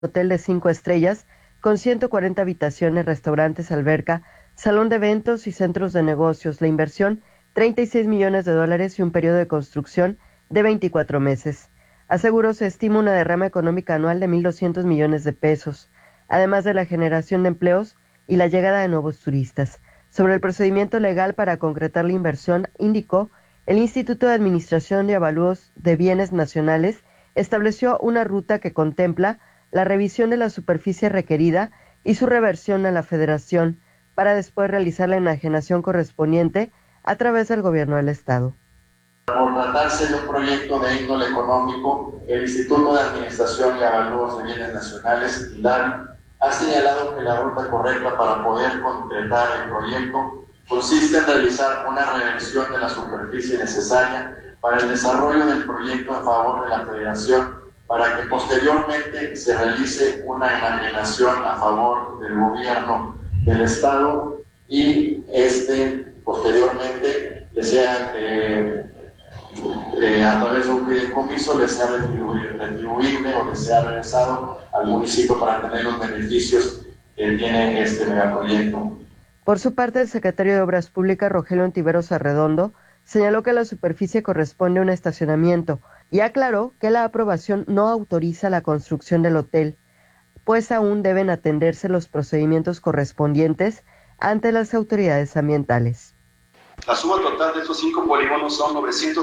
hotel de 5 estrellas con 140 habitaciones, restaurantes, alberca, salón de eventos y centros de negocios. La inversión, $36 millones y un periodo de construcción de 24 meses. Aseguró se estima una derrama económica anual de 1.200 millones de pesos, además de la generación de empleos y la llegada de nuevos turistas. Sobre el procedimiento legal para concretar la inversión, indicó, el Instituto de Administración y Avalúos de Bienes Nacionales estableció una ruta que contempla la revisión de la superficie requerida y su reversión a la Federación, para después realizar la enajenación correspondiente a través del gobierno del Estado. Por tratarse de un proyecto de índole económico, el Instituto de Administración y Avalúos de Bienes Nacionales, INDAN, ha señalado que la ruta correcta para poder concretar el proyecto consiste en realizar una revisión de la superficie necesaria para el desarrollo del proyecto a favor de la Federación, para que posteriormente se realice una enajenación a favor del gobierno del Estado y posteriormente le sea a través de un fideicomiso le sea retribuible o le sea regresado al municipio para tener los beneficios que tiene este megaproyecto. Por su parte, el secretario de Obras Públicas, Rogelio Ontiveros Arredondo, señaló que la superficie corresponde a un estacionamiento y aclaró que la aprobación no autoriza la construcción del hotel, pues aún deben atenderse los procedimientos correspondientes ante las autoridades ambientales. La suma total de estos 5 polígonos son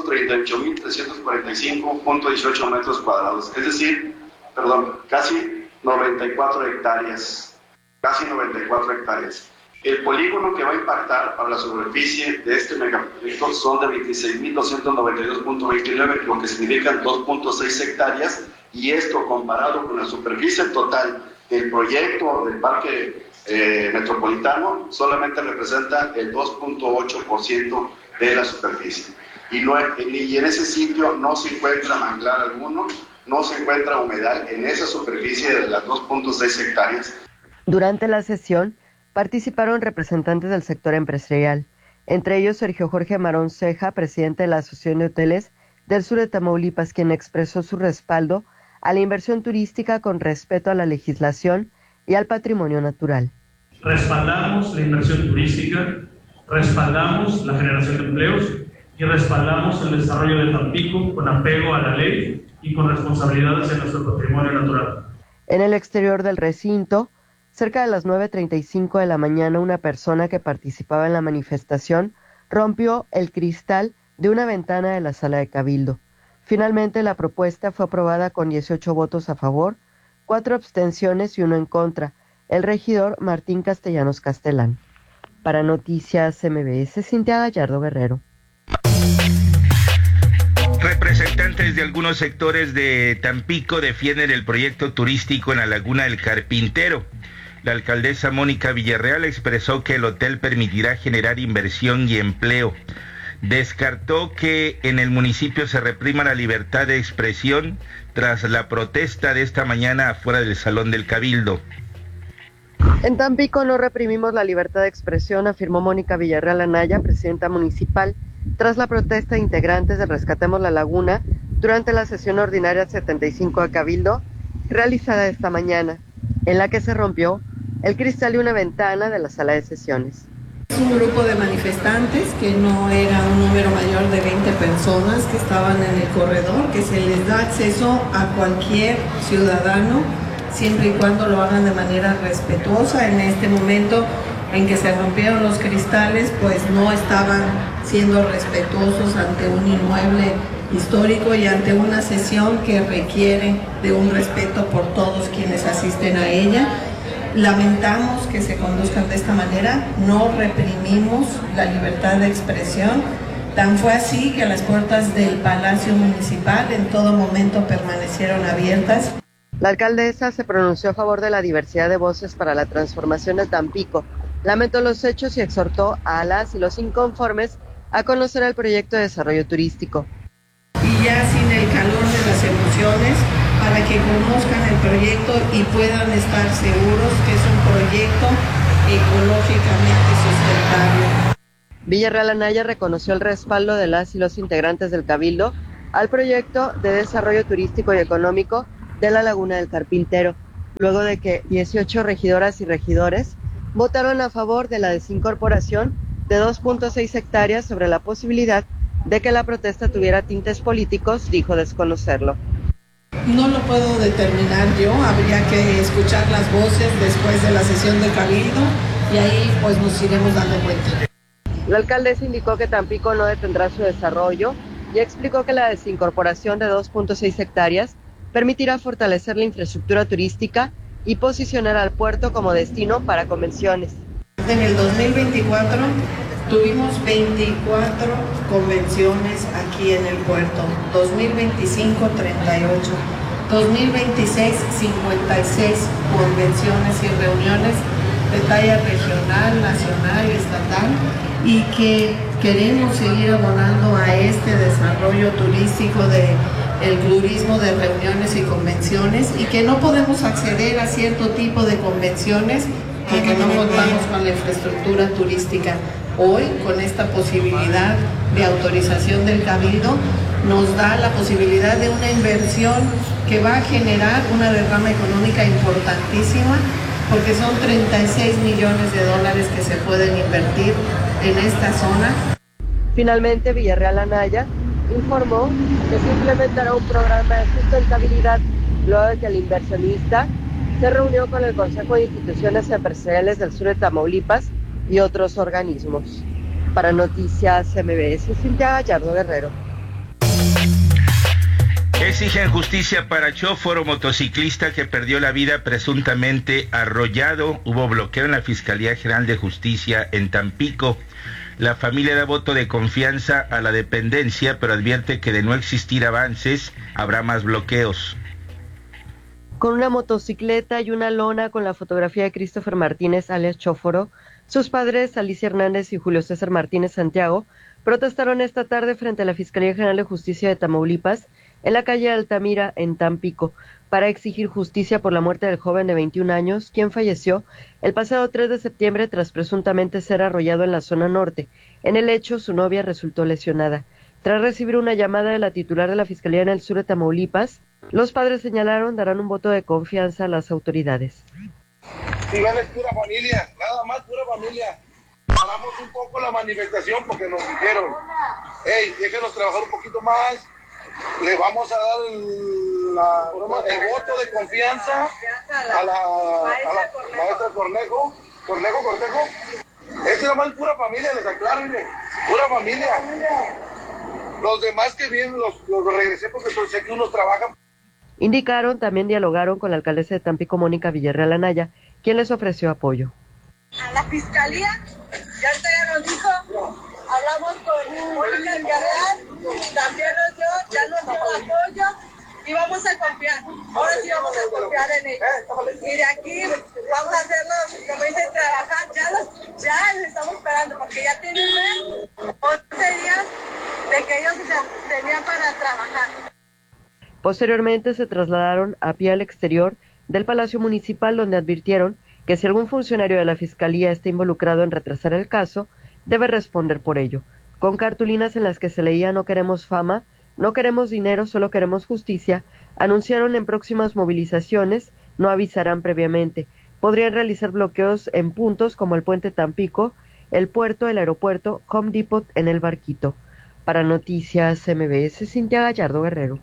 938.345.18 metros cuadrados, es decir, casi 94 hectáreas. El polígono que va a impactar para la superficie de este megaproyecto son de 26.292.29, lo que significan 2.6 hectáreas, y esto comparado con la superficie total del proyecto del parque metropolitano solamente representa el 2.8% de la superficie. Y en ese sitio no se encuentra manglar alguno, no se encuentra humedal en esa superficie de las 2.6 hectáreas. Durante la sesión participaron representantes del sector empresarial, entre ellos Sergio Jorge Marón Ceja, presidente de la Asociación de Hoteles del Sur de Tamaulipas, quien expresó su respaldo a la inversión turística con respeto a la legislación y al patrimonio natural. Respaldamos la inversión turística, respaldamos la generación de empleos y respaldamos el desarrollo de Tampico con apego a la ley y con responsabilidad hacia nuestro patrimonio natural. En el exterior del recinto, cerca de las 9:35 de la mañana, una persona que participaba en la manifestación rompió el cristal de una ventana de la sala de Cabildo. Finalmente, la propuesta fue aprobada con 18 votos a favor, 4 abstenciones y 1 en contra. El regidor Martín Castellanos Castelán. Para Noticias MBS, Cintia Gallardo Guerrero. Representantes de algunos sectores de Tampico defienden el proyecto turístico en la Laguna del Carpintero. La alcaldesa Mónica Villarreal expresó que el hotel permitirá generar inversión y empleo. Descartó que en el municipio se reprima la libertad de expresión tras la protesta de esta mañana afuera del Salón del Cabildo. En Tampico no reprimimos la libertad de expresión, afirmó Mónica Villarreal Anaya, presidenta municipal, tras la protesta de integrantes de Rescatemos la Laguna durante la sesión ordinaria 75 de Cabildo, realizada esta mañana, en la que se rompió el cristal de una ventana de la sala de sesiones. Es un grupo de manifestantes que no era un número mayor de 20 personas que estaban en el corredor, que se les da acceso a cualquier ciudadano siempre y cuando lo hagan de manera respetuosa. En este momento en que se rompieron los cristales, pues no estaban siendo respetuosos ante un inmueble histórico y ante una sesión que requiere de un respeto por todos quienes asisten a ella. Lamentamos que se conduzcan de esta manera, no reprimimos la libertad de expresión. Tan fue así que las puertas del Palacio Municipal en todo momento permanecieron abiertas. La alcaldesa se pronunció a favor de la diversidad de voces para la transformación de Tampico, lamentó los hechos y exhortó a las y los inconformes a conocer el proyecto de desarrollo turístico. Y ya sin el calor de las emociones, para que conozcan el proyecto y puedan estar seguros que es un proyecto ecológicamente sustentable. Villarreal Anaya reconoció el respaldo de las y los integrantes del Cabildo al proyecto de desarrollo turístico y económico de la Laguna del Carpintero luego de que 18 regidoras y regidores votaron a favor de la desincorporación de 2.6 hectáreas sobre la posibilidad de que la protesta tuviera tintes políticos, dijo desconocerlo. No lo puedo determinar yo, habría que escuchar las voces después de la sesión de Cabildo y ahí pues nos iremos dando cuenta. La alcaldesa indicó que Tampico no detendrá su desarrollo y explicó que la desincorporación de 2.6 hectáreas permitirá fortalecer la infraestructura turística y posicionar al puerto como destino para convenciones. En el 2024 tuvimos 24 convenciones aquí en el puerto, 2025 38, 2026 56 convenciones y reuniones de talla regional, nacional, estatal, y que queremos seguir abonando a este desarrollo turístico del turismo de reuniones y convenciones, y que no podemos acceder a cierto tipo de convenciones porque no contamos con la infraestructura turística. Hoy, con esta posibilidad de autorización del Cabildo, nos da la posibilidad de una inversión que va a generar una derrama económica importantísima, porque son 36 millones de dólares que se pueden invertir en esta zona. Finalmente, Villarreal Anaya informó que se implementará un programa de sustentabilidad luego de que el inversionista se reunió con el Consejo de Instituciones Empresariales del Sur de Tamaulipas y otros organismos. Para Noticias MBS, Cintia Gallardo Guerrero. Exigen justicia para chóforo motociclista que perdió la vida presuntamente arrollado. Hubo bloqueo en la Fiscalía General de Justicia en Tampico. La familia da voto de confianza a la dependencia, pero advierte que de no existir avances, habrá más bloqueos. Con una motocicleta y una lona con la fotografía de Christopher Martínez, alias Chóforo, sus padres, Alicia Hernández y Julio César Martínez Santiago, protestaron esta tarde frente a la Fiscalía General de Justicia de Tamaulipas, en la calle Altamira, en Tampico, para exigir justicia por la muerte del joven de 21 años, quien falleció el pasado 3 de septiembre tras presuntamente ser arrollado en la zona norte. En el hecho, su novia resultó lesionada. Tras recibir una llamada de la titular de la Fiscalía en el sur de Tamaulipas, los padres señalaron darán un voto de confianza a las autoridades. Igual es pura familia, nada más pura familia. Paramos un poco la manifestación porque nos dijeron, hey, déjenos trabajar un poquito más, le vamos a dar el voto de confianza a la maestra Cornejo. Es nada más pura familia, les aclaro, pura familia. Los demás que vienen los regresé porque sé que unos trabajan. Indicaron, también dialogaron con la alcaldesa de Tampico, Mónica Villarreal Anaya, quien les ofreció apoyo. A la fiscalía, ya nos dijo, hablamos con Mónica Villarreal, también ya nos dio apoyo y vamos a confiar. Ahora sí vamos a confiar en ellos. Y de aquí vamos a hacerlos, como dicen, trabajar. Ya les estamos esperando porque ya tienen 11 días de que ellos tenían para trabajar. Posteriormente se trasladaron a pie al exterior del Palacio Municipal, donde advirtieron que si algún funcionario de la Fiscalía está involucrado en retrasar el caso, debe responder por ello. Con cartulinas en las que se leía "no queremos fama, no queremos dinero, solo queremos justicia", anunciaron en próximas movilizaciones, no avisarán previamente. Podrían realizar bloqueos en puntos como el Puente Tampico, el puerto, el aeropuerto, Home Depot en el Barquito. Para Noticias MBS, Cintia Gallardo Guerrero.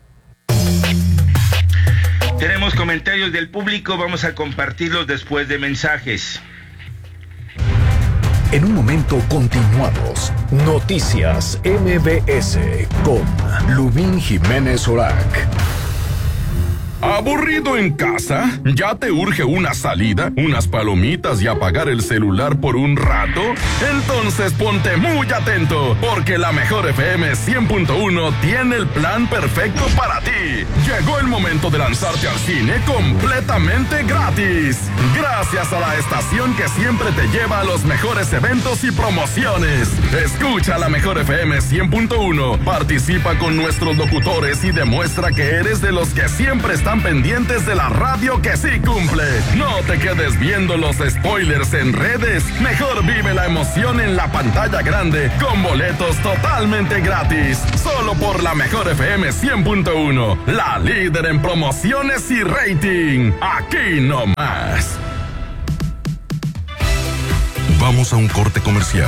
Tenemos comentarios del público, vamos a compartirlos después de mensajes. En un momento continuamos. Noticias MBS con Lubín Jiménez Orac. ¿Aburrido en casa? ¿Ya te urge una salida, unas palomitas y apagar el celular por un rato? Entonces ponte muy atento, porque la Mejor FM 100.1 tiene el plan perfecto para ti. Llegó el momento de lanzarte al cine completamente gratis. Gracias a la estación que siempre te lleva a los mejores eventos y promociones. Escucha la Mejor FM 100.1, participa con nuestros locutores y demuestra que eres de los que siempre están están pendientes de la radio que sí cumple. No te quedes viendo los spoilers en redes. Mejor vive la emoción en la pantalla grande con boletos totalmente gratis. Solo por la Mejor FM 100.1, la líder en promociones y rating. Aquí nomás. Vamos a un corte comercial.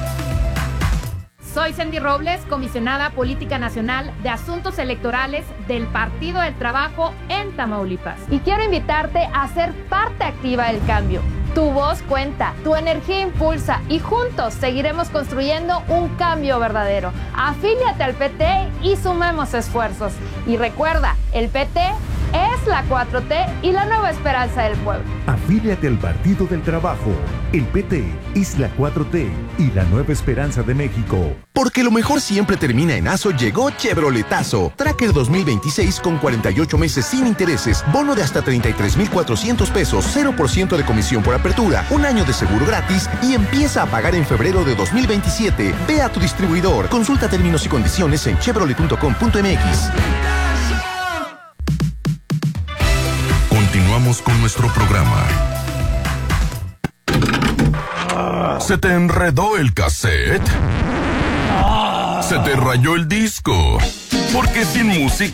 Soy Sandy Robles, comisionada política nacional de asuntos electorales del Partido del Trabajo en Tamaulipas. Y quiero invitarte a ser parte activa del cambio. Tu voz cuenta, tu energía impulsa y juntos seguiremos construyendo un cambio verdadero. Afíliate al PT y sumemos esfuerzos. Y recuerda, el PT es la 4T y la nueva esperanza del pueblo. Afíliate al Partido del Trabajo. El PT es la 4T y la nueva esperanza de México. Porque lo mejor siempre termina en ASO, llegó Chevroletazo. Tracker 2026 con 48 meses sin intereses, bono de hasta 33,400 pesos, 0% de comisión por apertura, un año de seguro gratis y empieza a pagar en febrero de 2027. Ve a tu distribuidor, consulta términos y condiciones en chevrolet.com.mx. Continuamos con nuestro programa. ¿Se te enredó el cassette? ¿Se te rayó el disco? Porque sin música